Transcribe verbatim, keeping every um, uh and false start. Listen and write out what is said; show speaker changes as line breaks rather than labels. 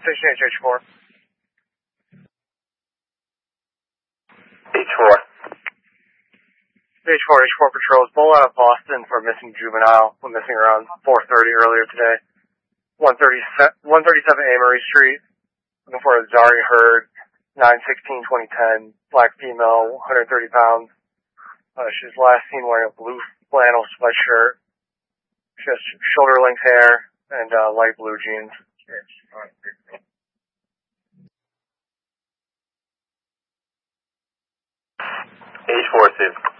Station H, H four.
H four.
H four, H four patrols. Bull out of Boston for missing juvenile. Went missing around four thirty earlier today. one thirty-seven Amory Street. Looking for a Zari Hurd, nine sixteen twenty ten. Black female, one hundred thirty pounds. Uh, she was last seen wearing a blue flannel sweatshirt. She has shoulder length hair and uh, light blue jeans.
H four, Steve.